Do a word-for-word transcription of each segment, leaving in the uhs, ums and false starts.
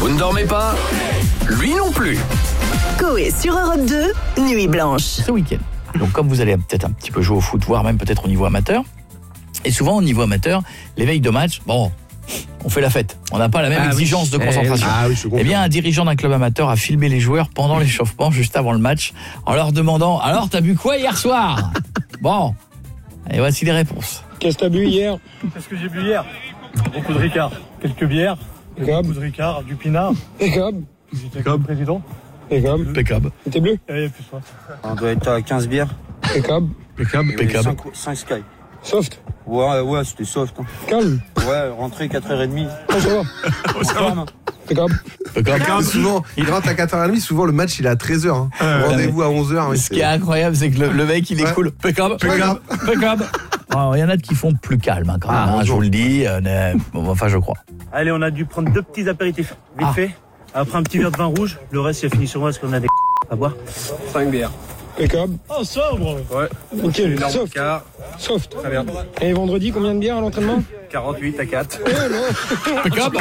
Vous ne dormez pas ? Lui non plus. Coé sur Europe deux, Nuit Blanche. Ce week-end. Donc comme vous allez peut-être un petit peu jouer au foot, voire même peut-être au niveau amateur, et souvent au niveau amateur, les veilles de match, bon, on fait la fête. On n'a pas la même ah exigence oui. de concentration. Ah oui, je Eh bien, un dirigeant d'un club amateur a filmé les joueurs pendant l'échauffement, juste avant le match, en leur demandant « Alors, t'as bu quoi hier soir ?» Bon, et voici les réponses. Qu'est-ce que t'as bu hier? Qu'est-ce que j'ai bu hier? Beaucoup de Ricard. Quelques bières. Pécab. Beaucoup de Ricard, du pinard. Pécab. J'étais avec le président. Pécab. Pécab. T'es bleu? Et plus soif. On doit être à quinze bières. Pécab. Pécab. Pécab. cinq Sky. Soft. Ouais, ouais, c'était soft. Hein. Calme. Ouais, rentrée quatre heures trente. Ah, ça va. Pécab. Pécab. Pécab. Souvent, il rentre à quatre heures trente, souvent le match il est à treize heures. Hein. Euh, Rendez-vous à onze heures. Ce qui est incroyable, c'est que le, le mec, il est Ouais. cool. Pécab. Pécab. Pécab. Il y en a qui font plus calme hein, quand même, Ah, hein, je vous le dis. Euh, euh, bon, enfin, je crois. Allez, on a dû prendre deux petits apéritifs. Vite Ah. fait. Après un petit verre de vin rouge. Le reste, il a fini sur moi parce qu'on a des à boire. cinq bières. Pécab. Oh, sobre. Ouais. Ok, soft. Car, Soft. très bien. Et vendredi, combien de bières à l'entraînement? quarante-huit à quatre. Oh non. Pécab.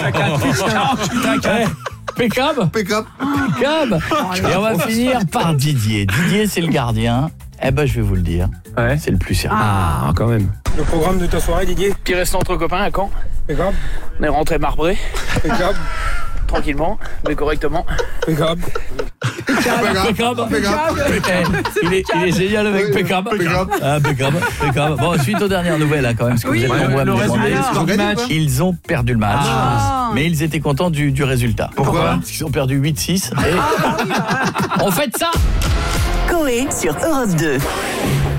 Pécab. Pécab. Pécab. Et on va finir par Didier. Didier, c'est le gardien. Eh ben, je vais vous le dire. Ouais. C'est le plus sérieux. Ah, quand même. Le programme de ta soirée, Didier? Petit restant entre copains à Caen. Pécab. On est rentré marbré, Pécab. tranquillement, mais correctement. Pécab. Pécab. Eh, Il est, il est génial avec Oui, Pécab. Pécab. Ah, Pécab. Pécab. Bon, suite aux dernières nouvelles, hein, quand même, parce que vous êtes nombreux à me le demander. résultat Ils ont du gagné, match. quoi. Ils ont perdu le match. Mais ils étaient contents du, du résultat. Pourquoi Parce qu'ils ont perdu huit six. Et on fait ça. Coé sur Europe deux.